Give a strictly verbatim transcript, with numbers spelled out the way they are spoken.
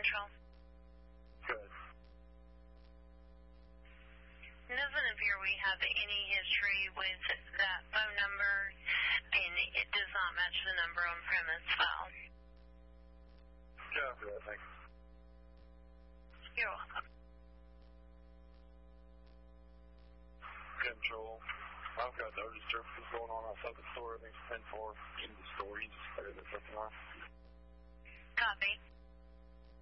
control. Good. It doesn't appear we have any history with that phone number, and it does not match the number on premise file. Yeah, for that, thanks. You're welcome. Control. I've got no disturbances going on outside the store. Everything's ten four in the store. You just clear this up now. Copy.